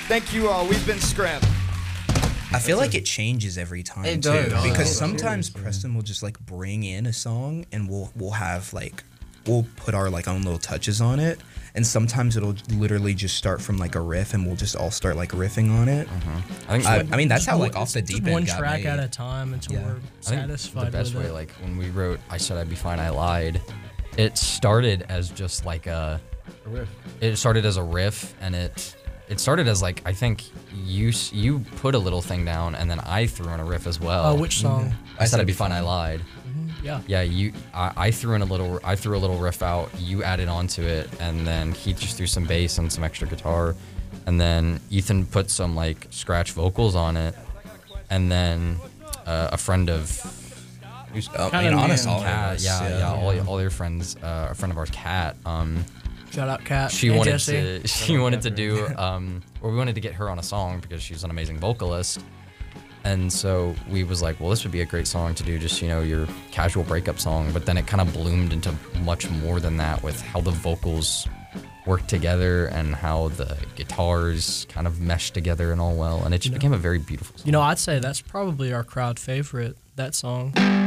Thank you all. We've been Scram. I feel like it changes every time It too, does. because Yeah. sometimes Preston will just like bring in a song and we'll have like we'll put our like own little touches on it, and sometimes it'll literally just start from like a riff and we'll just all start like riffing on it. I mean that's how like Off the Deep End one got track made. at a time until we're I think satisfied the best with way, it. like when we wrote "I Said I'd Be Fine, I Lied," it started as just like a riff. It started as a riff, and it started as like I think you put a little thing down, and then I threw in a riff as well. Oh, which song? I said I'd be fine. I lied. Yeah. Yeah, I threw a little riff out. You added onto it, and then he just threw some bass and some extra guitar, and then Ethan put some like scratch vocals on it, and then a friend of I mean, honest, all of Kat, us, yeah, all your friends, a friend of ours, Kat. Shout out Kat. She and wanted Jesse. to. She wanted to do. Or we wanted to get her on a song because she's an amazing vocalist. And so we was like, well, this would be a great song to do, just your casual breakup song. But then it kind of bloomed into much more than that, with how the vocals work together and how the guitars kind of mesh together and all well. And it just became a very beautiful song. I'd say that's probably our crowd favorite. That song.